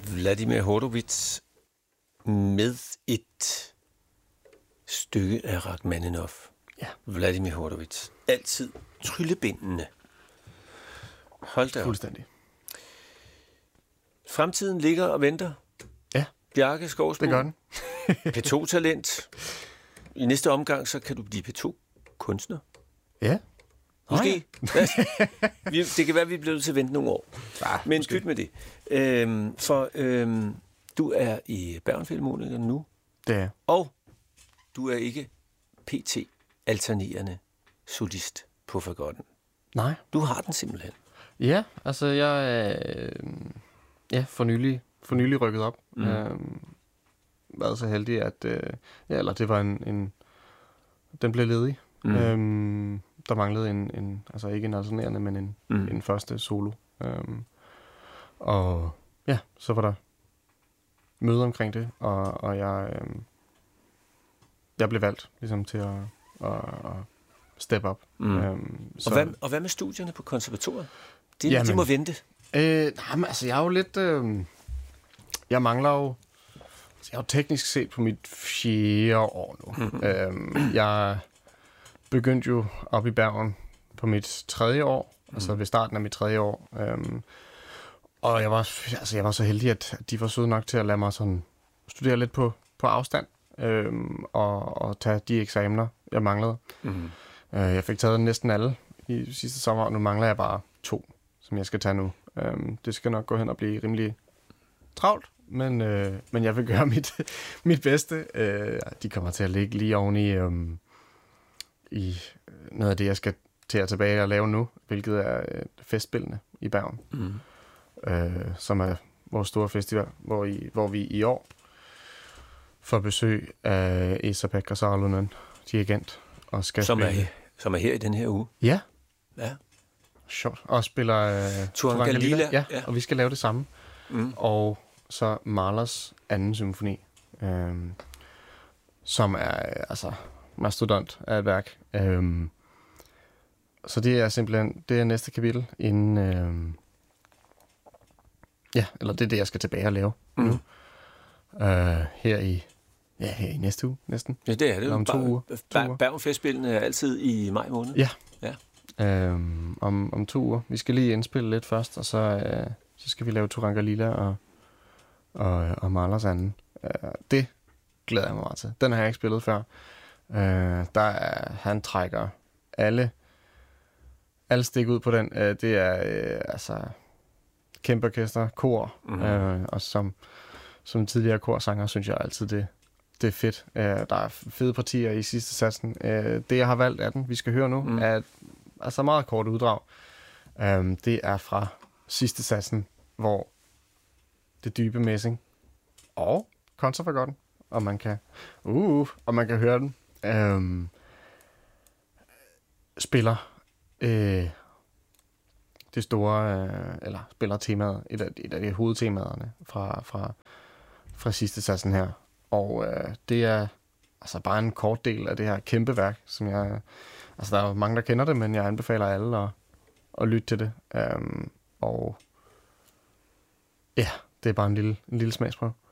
Vladimir Horowitz med et stykke af Rachmaninoff. Ja. Vladimir Horowitz. Altid tryllebindende. Hold da op. Fuldstændig. Fremtiden ligger og venter. Ja. Bjarke Skovsbo. Det gør den. P2-talent. I næste omgang, så kan du blive P2-kunstner. Ja. Måske. Det kan være, at vi bliver nødt til at vente nogle år. Men pyt med det. Du er i Bergenfilharmonikerne nu. Det er. Og du er ikke PT alternerende solist på fagotten. Nej. Du har den simpelthen. Ja, altså jeg er for nylig rykket op. Været så heldig, at eller det var den blev ledig. Der manglede en altså ikke en alternerende, men en første solo. Og ja, så var der møde omkring det, og jeg blev valgt ligesom til at step up. Og hvad med studierne på konservatoriet? De må vente. Men altså jeg er jo lidt jeg mangler jo. Jeg er jo teknisk set på mit 4. år nu. Jeg begyndte jo op i Bergen på mit 3. år, altså ved starten af mit 3. år. Og jeg var så heldig, at de var søde nok til at lade mig sådan studere lidt på afstand, og tage de eksamener, jeg manglede. Jeg fik taget næsten alle i sidste sommer, og nu mangler jeg bare 2, som jeg skal tage nu. Det skal nok gå hen og blive rimelig travlt, men jeg vil gøre mit bedste. De kommer til at ligge lige oven i noget af det, jeg skal til at tilbage og lave nu, hvilket er festspillene i Bergen, som er vores store festival, hvor vi i år får besøg af Esa-Pekka Salonen, dirigent, og skal som er her i den her uge. Ja. Ja. Sjovt. Og spiller Turangalila. Ja, og vi skal lave det samme. Og så Mahlers 2. symfoni, som er altså mastodont af et værk. Så det er simpelthen næste kapitel inden eller det er det, jeg skal tilbage og lave nu. Her i næste uge næsten. Ja, det er det. Om 2 uger. Bergenfestspillene er altid i maj måned. Ja. Om 2 uger. Vi skal lige indspille lidt først, og så skal vi lave Turangalila og Mahlers 2. Det glæder jeg mig meget til. Den har jeg ikke spillet før. Han trækker alle stik ud på den. Det er kæmpe orkester, kor, og som tidligere korsanger, synes jeg altid, det er fedt. Der er fede partier i sidste satsen. Det, jeg har valgt af den, vi skal høre nu, er altså meget kort uddrag. Det er fra sidste satsen, hvor det dybe messing og kontrafagotten, og man kan høre den, spiller det store, eller spiller temaet, et af de hovedtemaerne fra sidste satsen her. Og det er altså bare en kort del af det her kæmpe værk, som der er jo mange, der kender det, men jeg anbefaler alle at lytte til det. Og ja, det er bare en lille smagsprøve.